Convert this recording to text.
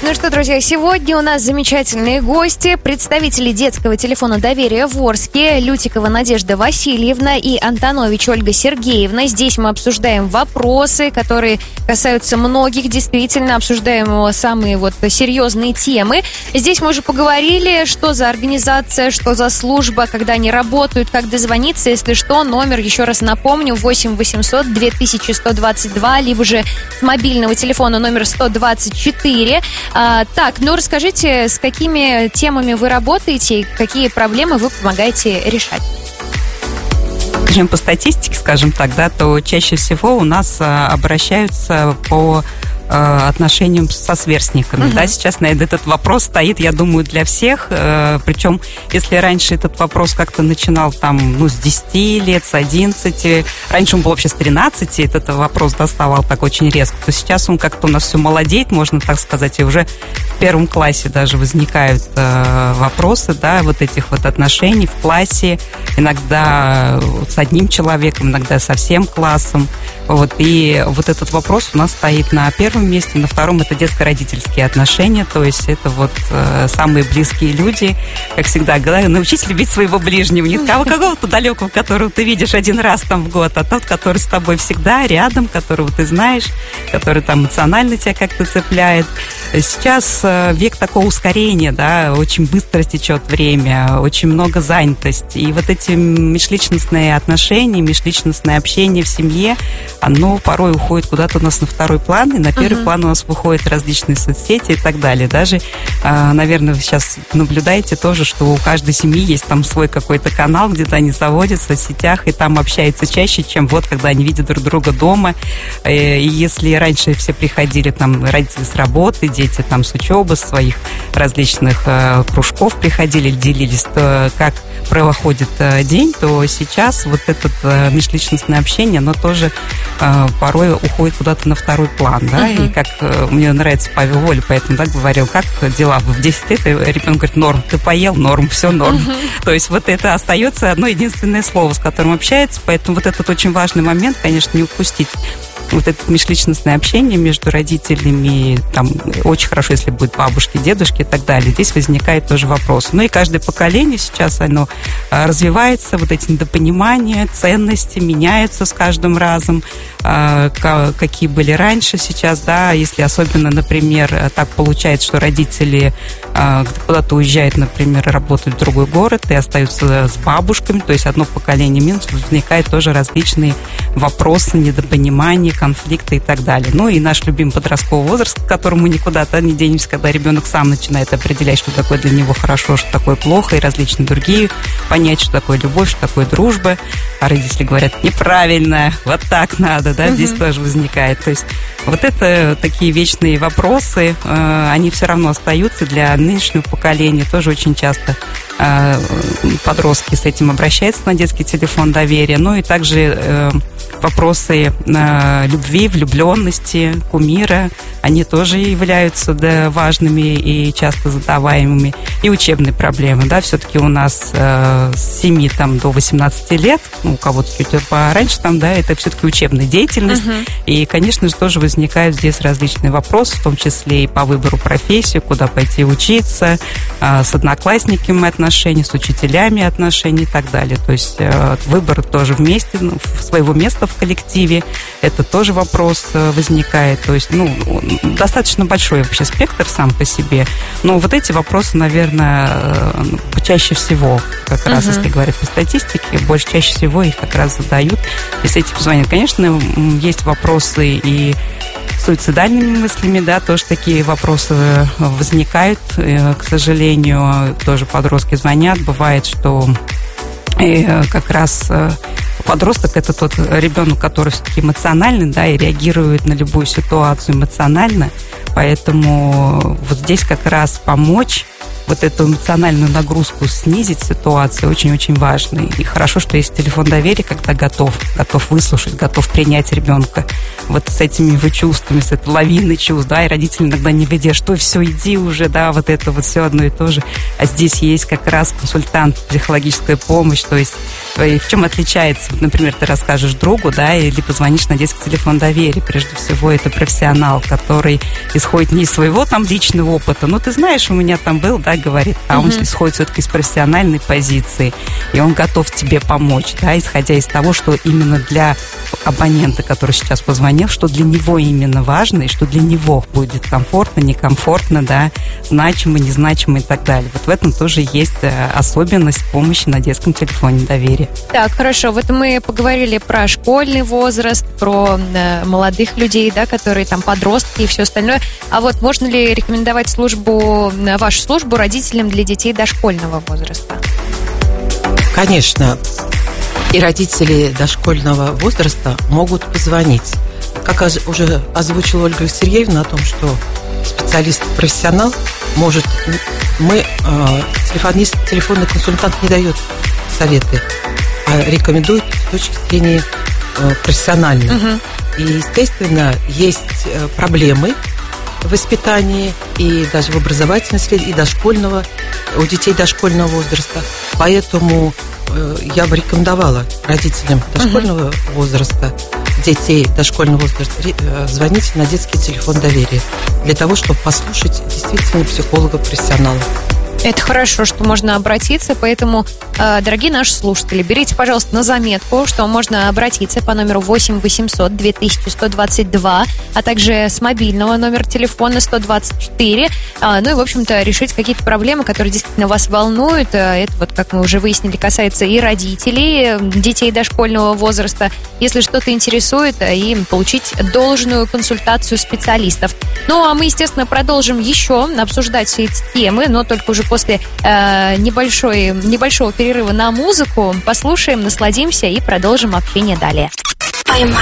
Ну что, друзья, сегодня у нас замечательные гости, представители детского телефона доверия в Орске, Лютикова Надежда Васильевна и Антонович Ольга Сергеевна. Здесь мы обсуждаем вопросы, которые касаются многих, действительно, обсуждаем самые серьезные темы. Здесь мы уже поговорили, что за организация, что за служба, когда они работают, как дозвониться, если что, номер, еще раз напомню, 8 800 2122, либо же с мобильного телефона номер 124. Расскажите, с какими темами вы работаете, какие проблемы вы помогаете решать? По статистике, скажем так, то чаще всего у нас обращаются по отношениям со сверстниками. Да, сейчас, наверное, этот вопрос стоит, я думаю, для всех. Причем, если раньше этот вопрос как-то начинал с 10 лет, с 11, раньше он был вообще с 13, этот вопрос доставал так очень резко, то сейчас он как-то у нас все молодеет, можно так сказать, и уже в первом классе даже возникают вопросы, да, этих отношений в классе, иногда с одним человеком, иногда со всем классом. И этот вопрос у нас стоит на первом месте, на втором это детско-родительские отношения, то есть это самые близкие люди, как всегда говорю, научись любить своего ближнего, не какого-то далекого, которого ты видишь один раз в год, а тот, который с тобой всегда рядом, которого ты знаешь, который эмоционально тебя как-то цепляет. Сейчас век такого ускорения, да, очень быстро течет время, очень много занятости, и эти межличностные отношения, межличностное общение в семье, оно порой уходит куда-то у нас на второй план, и на первый план у нас выходят различные соцсети и так далее. Даже, наверное, вы сейчас наблюдаете тоже, что у каждой семьи есть свой какой-то канал, где-то они заводятся в сетях, и там общаются чаще, чем когда они видят друг друга дома. И если раньше все приходили, родители с работы, дети с учебы, с своих различных кружков приходили, делились, как проходит день, то сейчас это межличностное общение, оно тоже порой уходит куда-то на второй план, да, и как мне нравится Павел Воля, поэтому так говорил, как дела, в 10 лет ребенок говорит, норм, ты поел, норм, все норм, то есть это остается одно единственное слово, с которым общается, поэтому этот очень важный момент, конечно, не упустить. Это межличностное общение между родителями, очень хорошо, если будет бабушки, дедушки и так далее. Здесь возникает тоже вопрос. И каждое поколение сейчас, оно развивается, эти недопонимания, ценности меняются с каждым разом, какие были раньше сейчас, да, если особенно, например, так получается, что родители куда-то уезжают, например, работают в другой город и остаются с бабушками, то есть одно поколение минус, возникают тоже различные вопросы, недопонимания, конфликты и так далее. И наш любимый подростковый возраст, к которому никуда-то не денемся, когда ребенок сам начинает определять, что такое для него хорошо, что такое плохо, и различные другие понять, что такое любовь, что такое дружба. А родители говорят, неправильно, так надо, да, здесь тоже возникает. То есть это такие вечные вопросы, они все равно остаются для нынешнего поколения. Тоже очень часто подростки с этим обращаются на детский телефон доверия. И также вопросы любви, влюбленности, кумира, они тоже являются важными и часто задаваемыми. И учебные проблемы, да, все-таки у нас с 7 до 18 лет, у кого-то чуть пораньше да, это все-таки учебная деятельность. И, конечно же, тоже возникают здесь различные вопросы, в том числе и по выбору профессии, куда пойти учиться, с одноклассниками отношения, с учителями отношения и так далее. То есть выбор тоже вместе, своего места в коллективе, это тоже вопрос возникает. То есть, достаточно большой вообще спектр сам по себе. Но эти вопросы, наверное, чаще всего, как раз, если говорить по статистике, чаще всего их как раз задают, и с этим звонят. Конечно, есть вопросы и с суицидальными мыслями, да, тоже такие вопросы возникают. К сожалению, тоже подростки звонят. Бывает, что как раз подросток – это тот ребенок, который все-таки эмоциональный, да, и реагирует на любую ситуацию эмоционально. Поэтому здесь как раз помочь вот эту эмоциональную нагрузку снизить ситуации очень-очень важно. И хорошо, что есть телефон доверия, когда готов выслушать, готов принять ребенка. Вот с этими его чувствами, с этой лавиной чувств, да, и родители иногда не видят, что все, иди уже, да, вот это вот все одно и то же. А здесь есть как раз консультант, психологическая помощь, то есть в чем отличается, например, ты расскажешь другу, да, или позвонишь на детский телефон доверия. Прежде всего, это профессионал, который исходит не из своего там личного опыта, ну, ты знаешь, у меня там был, да, говорит, а он исходит все-таки из профессиональной позиции, и он готов тебе помочь, да, исходя из того, что именно для абонента, который сейчас позвонил, что для него именно важно, и что для него будет комфортно, некомфортно, да, значимо, незначимо и так далее. Вот в этом тоже есть особенность помощи на детском телефоне доверия. Так, хорошо, вот мы поговорили про школьный возраст, про молодых людей, да, которые там подростки и все остальное. А вот можно ли рекомендовать вашу службу родителям для детей дошкольного возраста? Конечно. И родители дошкольного возраста могут позвонить. Как уже озвучила Ольга Сергеевна о том, что специалист-профессионал может... телефонный консультант не дает советы, а рекомендует с точки зрения профессиональной. И, естественно, есть проблемы в воспитании и даже в образовательной среде, и у детей дошкольного возраста. Поэтому я бы рекомендовала родителям дошкольного возраста, детей дошкольного возраста, звонить на детский телефон доверия для того, чтобы послушать действительно психолога-профессионала. Это хорошо, что можно обратиться, поэтому, дорогие наши слушатели, берите, пожалуйста, на заметку, что можно обратиться по номеру 8 800 2122, а также с мобильного номера телефона 124, ну и, в общем-то, решить какие-то проблемы, которые действительно вас волнуют. Это, вот, как мы уже выяснили, касается и родителей, детей дошкольного возраста, если что-то интересует, и получить должную консультацию специалистов. Ну, а мы, естественно, продолжим еще обсуждать все эти темы, но только уже после небольшого перерыва на музыку. Послушаем, насладимся и продолжим общение далее.